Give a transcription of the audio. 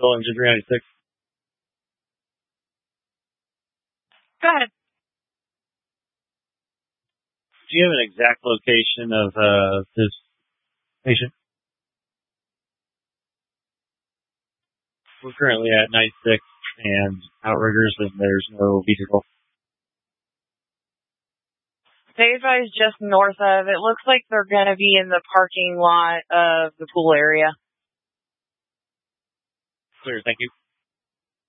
Still engine 396. Go ahead. Do you have an exact location of this patient? We're currently at 96 and Outriggers, and there's no vehicle. Stay advised just north of. It looks like they're going to be in the parking lot of the pool area. Clear, thank you.